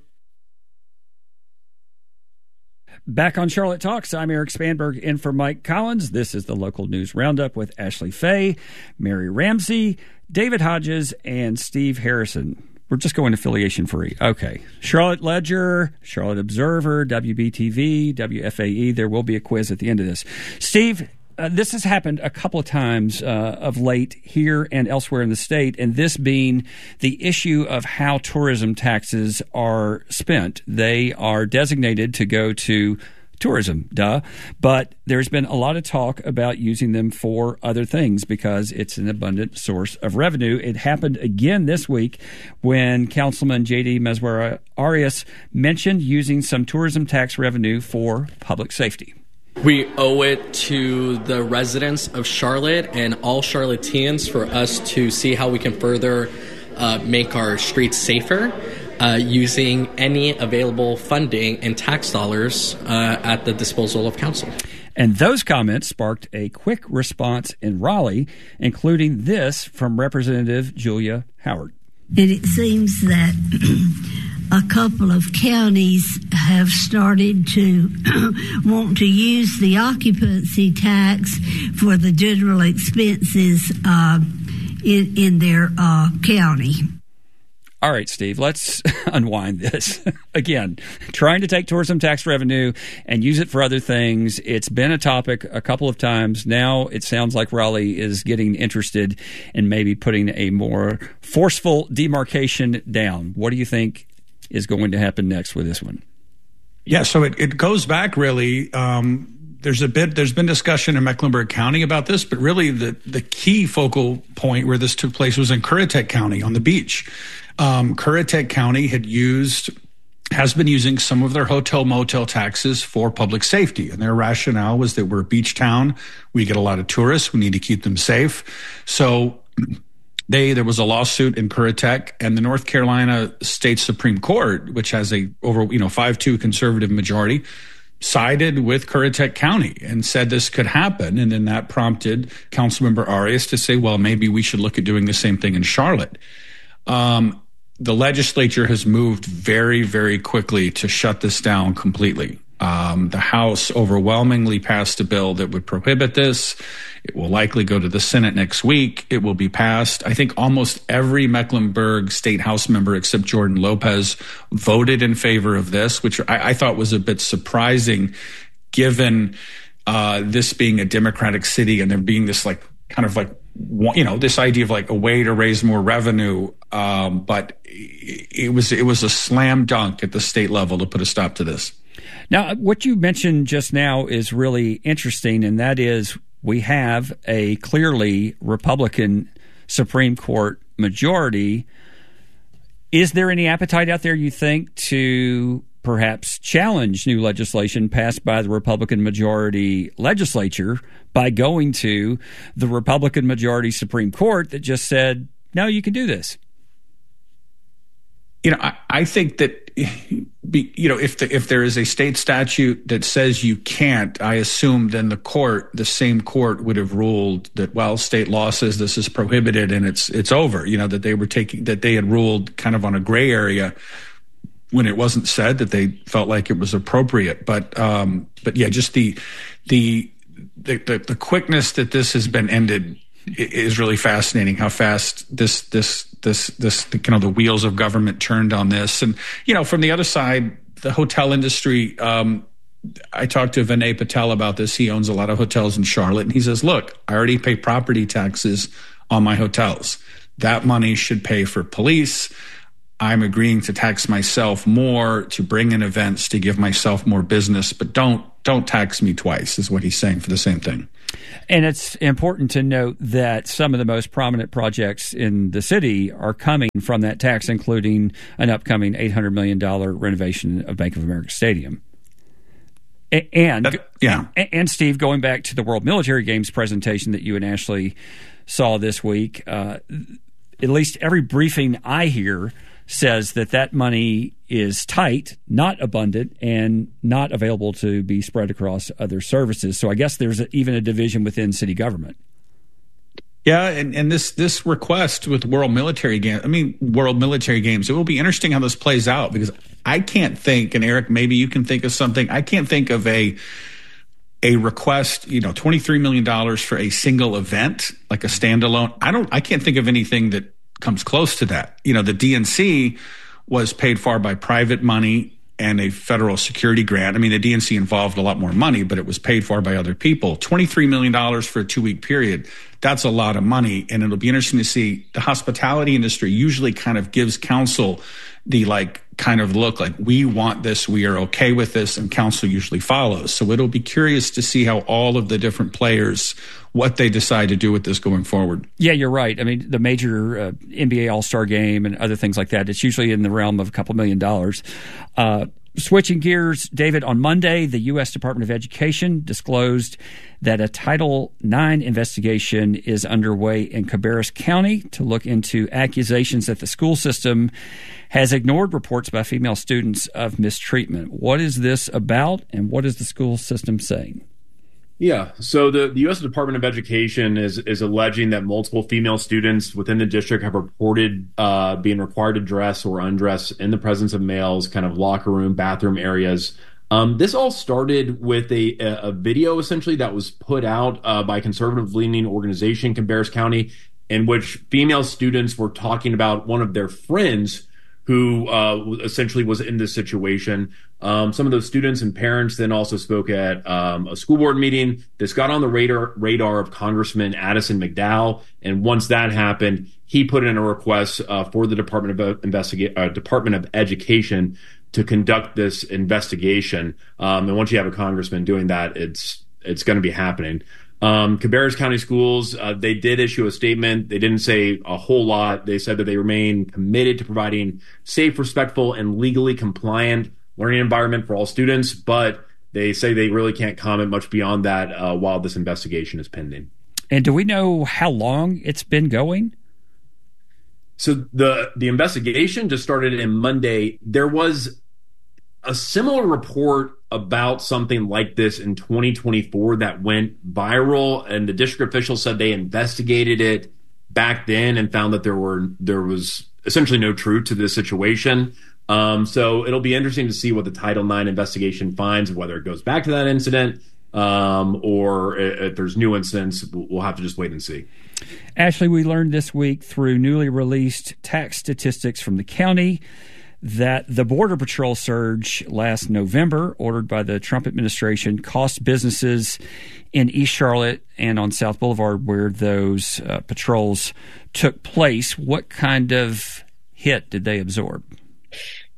Back on Charlotte Talks, I'm Eric Spanberg in for Mike Collins. This is the local news roundup with Ashley Fay, Mary Ramsey, David Hodges, and Steve Harrison. We're just going affiliation free. Okay. Charlotte Ledger, Charlotte Observer, W B T V, W F A E. There will be a quiz at the end of this. Steve, uh, this has happened a couple of times uh, of late here and elsewhere in the state, and this being the issue of how tourism taxes are spent. They are designated to go to tourism, duh, but there's been a lot of talk about using them for other things because it's an abundant source of revenue. It happened again this week when Councilman J D Meswera Arias mentioned using some tourism tax revenue for public safety. We owe it to the residents of Charlotte and all Charlotteans for us to see how we can further uh, make our streets safer uh, using any available funding and tax dollars uh, at the disposal of council. And those comments sparked a quick response in Raleigh, including this from Representative Julia Howard. And it seems that a couple of counties have started to want to use the occupancy tax for the general expenses uh, in, in their uh, county. All right, Steve, let's unwind this. Again, trying to take tourism tax revenue and use it for other things. It's been a topic a couple of times. Now it sounds like Raleigh is getting interested in maybe putting a more forceful demarcation down. What do you think is going to happen next with this one? Yeah, so it, it goes back really. Um, there's a bit. There's been discussion in Mecklenburg County about this, but really the the key focal point where this took place was in Currituck County on the beach. Um, Currituck County had used, has been using some of their hotel motel taxes for public safety. And their rationale was that we're a beach town. We get a lot of tourists. We need to keep them safe. So they, there was a lawsuit in Currituck, and the North Carolina State Supreme Court, which has a over, you know, five two conservative majority, sided with Currituck County and said this could happen. And then that prompted Councilmember Arias to say, well, maybe we should look at doing the same thing in Charlotte. Um, the legislature has moved very, very quickly to shut this down completely. Um, the House overwhelmingly passed a bill that would prohibit this. It will likely go to the Senate next week. It will be passed. I think almost every Mecklenburg State House member except Jordan Lopez voted in favor of this, which I, I thought was a bit surprising given uh, this being a Democratic city and there being this like kind of like, you know, this idea of like a way to raise more revenue. Um, but it was it was a slam dunk at the state level to put a stop to this. Now, what you mentioned just now is really interesting, and that is we have a clearly Republican Supreme Court majority. Is there any appetite out there, you think, to perhaps challenge new legislation passed by the Republican majority legislature by going to the Republican majority Supreme Court that just said, no, you can do this? You know, I, I think that, you know, if the, if there is a state statute that says you can't, I assume then the court, the same court, would have ruled that, well, state law says this is prohibited and it's it's over. You know, that they were taking that they had ruled kind of on a gray area when it wasn't said that they felt like it was appropriate. But um, but yeah, just the the the, the, the quickness that this has been ended is really fascinating. How fast this this this this you know the wheels of government turned on this. And you know, from the other side, the hotel industry. Um, I talked to Vinay Patel about this. He owns a lot of hotels in Charlotte, and he says, "Look, I already pay property taxes on my hotels. That money should pay for police. I'm agreeing to tax myself more to bring in events to give myself more business, but don't don't tax me twice," is what he's saying for the same thing. And it's important to note that some of the most prominent projects in the city are coming from that tax, including an upcoming eight hundred million dollars renovation of Bank of America Stadium. And, that, yeah. and Steve, going back to the World Military Games presentation that you and Ashley saw this week, uh, at least every briefing I hear says that that money is tight, not abundant, and not available to be spread across other services. So I guess there's a, even a division within city government. Yeah, and, and this this request with World Military Games, I mean, World Military Games, it will be interesting how this plays out, because I can't think, and Eric, maybe you can think of something, I can't think of a a request, you know, twenty-three million dollars for a single event, like a standalone. I don't, I can't think of anything that comes close to that. You know, the D N C was paid for by private money and a federal security grant. I mean, the D N C involved a lot more money, but it was paid for by other people. twenty-three million dollars for a two-week period, that's a lot of money. And it'll be interesting to see. The hospitality industry usually kind of gives council the like kind of look like, we want this, we are okay with this, and council usually follows. So it'll be curious to see how all of the different players, what they decide to do with this going forward. Yeah, you're right. I mean, the major uh, N B A All-Star Game and other things like that, it's usually in the realm of a couple million dollars. Uh, switching gears, David, on Monday, the U S Department of Education disclosed that a Title nine investigation is underway in Cabarrus County to look into accusations that the school system has ignored reports by female students of mistreatment. What is this about, and what is the school system saying? Yeah, so the, the U S Department of Education is is alleging that multiple female students within the district have reported uh, being required to dress or undress in the presence of males, kind of locker room, bathroom areas. Um, this all started with a, a video, essentially, that was put out uh, by a conservative-leaning organization, Cabarrus County, in which female students were talking about one of their friends who uh, essentially was in this situation. Um, some of those students and parents then also spoke at um, a school board meeting. This got on the radar radar of Congressman Addison McDowell, and once that happened, he put in a request uh, for the Department of Investiga- uh, Department of Education to conduct this investigation. Um, and once you have a congressman doing that, it's it's going to be happening. Um, Cabarrus County Schools, uh, they did issue a statement. They didn't say a whole lot. They said that they remain committed to providing safe, respectful, and legally compliant learning environment for all students, but they say they really can't comment much beyond that uh, while this investigation is pending. And do we know how long it's been going? So the the investigation just started in Monday. There was a similar report about something like this in twenty twenty-four that went viral, and the district officials said they investigated it back then and found that there were there was essentially no truth to this situation. Um, so it'll be interesting to see what the Title nine investigation finds, whether it goes back to that incident um, or if there's new incidents. We'll have to just wait and see. Ashley, we learned this week through newly released tax statistics from the county that the Border Patrol surge last November, ordered by the Trump administration, cost businesses in East Charlotte and on South Boulevard, where those uh, patrols took place. What kind of hit did they absorb?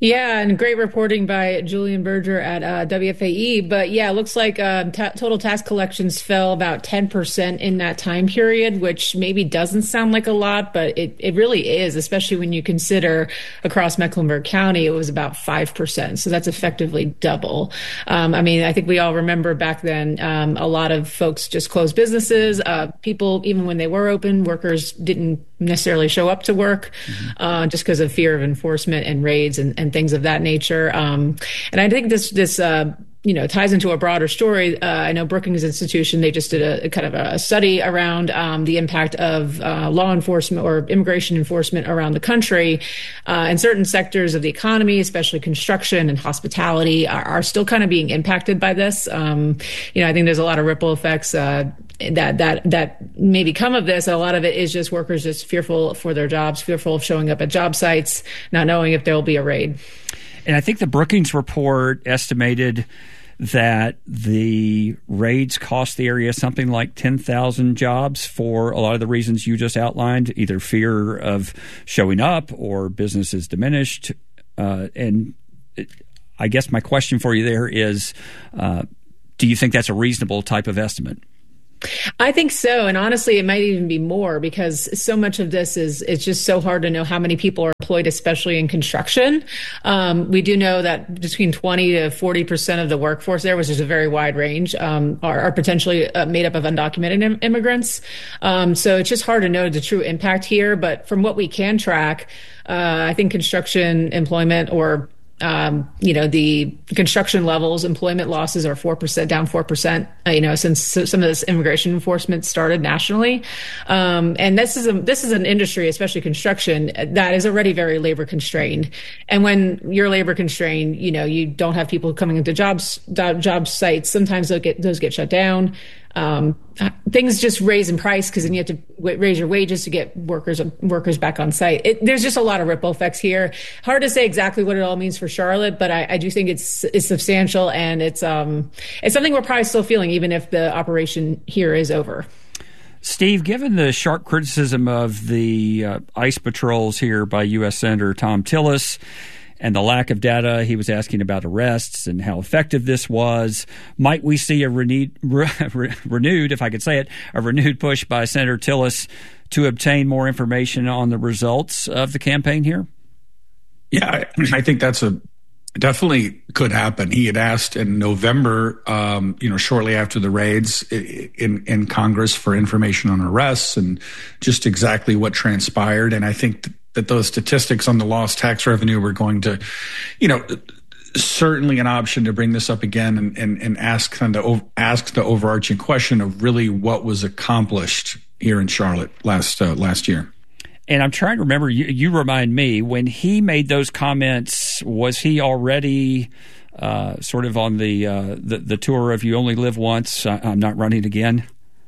Yeah, and great reporting by Julian Berger at uh, W F A E. But yeah, it looks like um, t- total tax collections fell about ten percent in that time period, which maybe doesn't sound like a lot, but it, it really is, especially when you consider across Mecklenburg County, it was about five percent. So that's effectively double. Um, I mean, I think we all remember back then, um, a lot of folks just closed businesses. Uh, people, even when they were open, workers didn't necessarily show up to work mm-hmm. uh, just because of fear of enforcement and raids and, and things of that nature. Um, and I think this, this, uh, you know, ties into a broader story. Uh, I know Brookings Institution, they just did a, a kind of a study around um, the impact of uh, law enforcement or immigration enforcement around the country. Uh, and certain sectors of the economy, especially construction and hospitality, are, are still kind of being impacted by this. Um, you know, I think there's a lot of ripple effects uh, that that that maybe come of this. A lot of it is just workers just fearful for their jobs, fearful of showing up at job sites, not knowing if there will be a raid. And I think the Brookings report estimated that the raids cost the area something like ten thousand jobs for a lot of the reasons you just outlined, either fear of showing up or businesses diminished. Uh, and it, I guess my question for you there is, uh, do you think that's a reasonable type of estimate? I think so. And honestly, it might even be more because so much of this is, it's just so hard to know how many people are employed, especially in construction. Um, we do know that between twenty to forty percent of the workforce there, which is a very wide range, um, are, are potentially uh, made up of undocumented im- immigrants. Um, so it's just hard to know the true impact here. But from what we can track, uh, I think construction employment or Um, you know, the construction levels, employment losses are four percent, down four percent, uh, you know, since some of this immigration enforcement started nationally. Um, and this is a, this is an industry, especially construction, that is already very labor constrained. And when you're labor constrained, you know, you don't have people coming into jobs, job sites. Sometimes those get, those get shut down. Um, things just raise in price because then you have to w- raise your wages to get workers workers back on site. It, there's just a lot of ripple effects here. Hard to say exactly what it all means for Charlotte, but I, I do think it's it's substantial and it's um it's something we're probably still feeling even if the operation here is over. Steve, given the sharp criticism of the uh, ICE patrols here by U S Senator Thom Tillis, and the lack of data, he was asking about arrests and how effective this was. Might we see a renewed, re- renewed, if I could say it, a renewed push by Senator Tillis to obtain more information on the results of the campaign here? Yeah, I think that's a definitely could happen. He had asked in November, um, you know, shortly after the raids in, in Congress for information on arrests and just exactly what transpired. And I think th- that those statistics on the lost tax revenue were going to, you know, certainly an option to bring this up again and, and, and ask kind of ask the overarching question of really what was accomplished here in Charlotte last uh, last year. And I'm trying to remember, you, you remind me, when he made those comments, was he already uh, sort of on the, uh, the the tour of You Only Live Once, I'm not running again?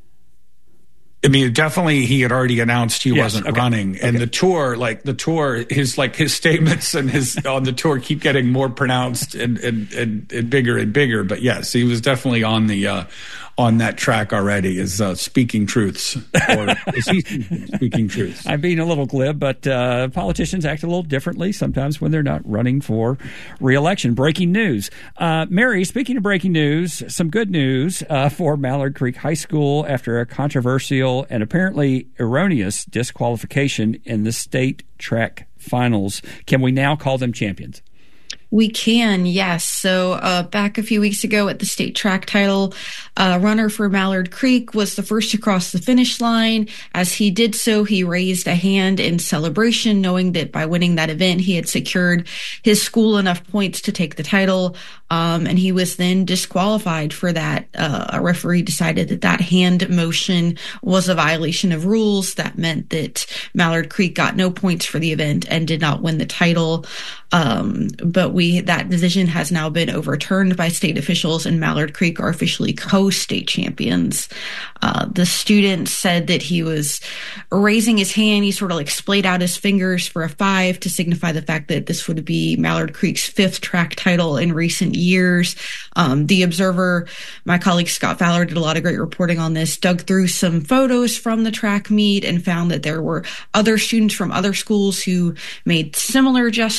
I mean, definitely he had already announced he yes, wasn't okay. running. And okay. the tour, like the tour, his like his statements and his on the tour keep getting more pronounced and, and, and, and bigger and bigger. But yes, he was definitely on the uh, on that track already, is uh, speaking truths. Or is he speaking truths? I'm being a little glib, but uh, politicians act a little differently sometimes when they're not running for re-election. Breaking news. Uh, Mary, speaking of breaking news, some good news uh, for Mallard Creek High School after a controversial and apparently erroneous disqualification in the state track finals. Can we now call them champions? We can, yes. So uh, back a few weeks ago at the state track title, uh, runner for Mallard Creek was the first to cross the finish line. As he did so, he raised a hand in celebration, knowing that by winning that event, he had secured his school enough points to take the title. Um, and he was then disqualified for that. Uh, a referee decided that that hand motion was a violation of rules. That meant that Mallard Creek got no points for the event and did not win the title. Um, but we, that decision has now been overturned by state officials, and Mallard Creek are officially co-state champions. Uh, the student said that he was raising his hand. He sort of like splayed out his fingers for a five to signify the fact that this would be Mallard Creek's fifth track title in recent years. Um, the Observer, my colleague Scott Fowler did a lot of great reporting on this, dug through some photos from the track meet and found that there were other students from other schools who made similar gestures as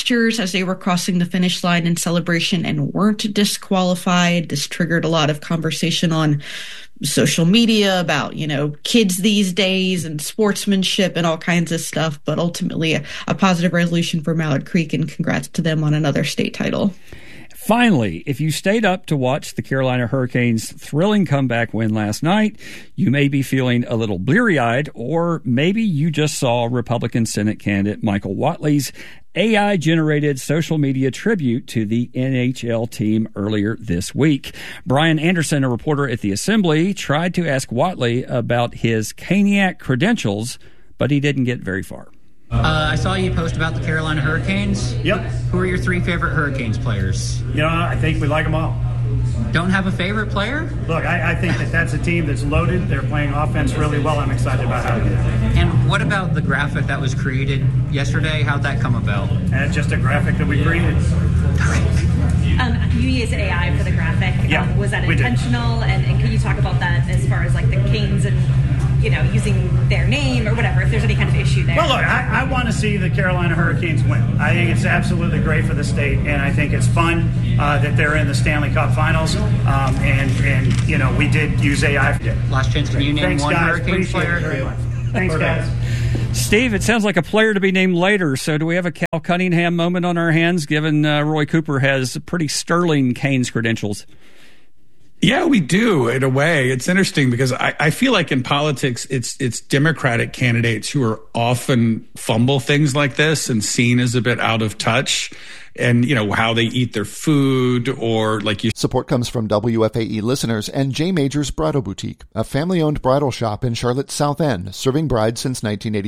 as they were crossing the finish line in celebration and weren't disqualified. This triggered a lot of conversation on social media about, you know, kids these days and sportsmanship and all kinds of stuff, but ultimately a, a positive resolution for Mallard Creek, and congrats to them on another state title. Finally, if you stayed up to watch the Carolina Hurricanes' thrilling comeback win last night, you may be feeling a little bleary-eyed, or maybe you just saw Republican Senate candidate Michael Whatley's A I-generated social media tribute to the N H L team earlier this week. Brian Anderson, a reporter at the Assembly, tried to ask Whatley about his Caniac credentials, but he didn't get very far. Uh, I saw you post about the Carolina Hurricanes. Yep. Who are your three favorite Hurricanes players? You know, I think we like them all. Don't have a favorite player? Look, I, I think that that's a team that's loaded. They're playing offense really well. I'm excited about how they do. And what about the graphic that was created yesterday? How'd that come about? And just a graphic that we created. Um, you use A I for the graphic. Yeah, um, was that we did. intentional? And, and can you talk about that as far as like the Canes and, you know, using their name or whatever, if there's any kind of issue there? Well, look, I, I want to see the Carolina Hurricanes win. I think it's absolutely great for the state, and I think it's fun uh, that they're in the Stanley Cup Finals. Um, and, and, you know, we did use A I. Last chance, can you name Thanks, one guys. Hurricane Appreciate player? it very much. Thanks, guys. Steve, it sounds like a player to be named later. So do we have a Cal Cunningham moment on our hands, given uh, Roy Cooper has pretty sterling Canes credentials? Yeah, we do, in a way. It's interesting because I, I feel like in politics, it's it's Democratic candidates who are often fumble things like this and seen as a bit out of touch. And, you know, how they eat their food, or like you... Support comes from W F A E listeners and J. Major's Bridal Boutique, a family-owned bridal shop in Charlotte's South End, serving brides since nineteen eighty.